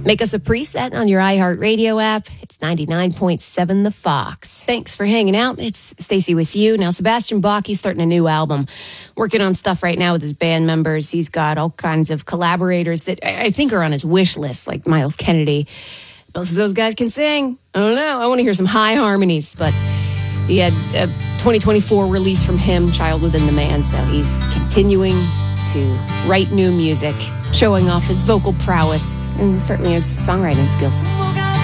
Make us a preset on your iHeartRadio app. It's 99.7 The Fox. Thanks for hanging out. It's Stacey with you. Now, Sebastian Bach, he's starting a new album. Working on stuff right now with his band members. He's got all kinds of collaborators that I think are on his wish list, like Miles Kennedy. Both of those guys can sing. I don't know. I want to hear some high harmonies, but he had a 2024 release from him, Child Within the Man, so he's continuing to write new music, showing off his vocal prowess and certainly his songwriting skills.